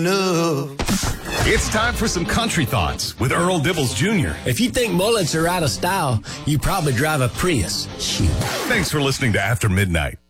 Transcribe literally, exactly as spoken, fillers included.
No. It's time for some country thoughts with Earl Dibbles Junior If you think mullets are out of style, you probably drive a Prius. Shoot. Thanks for listening to After Midnight.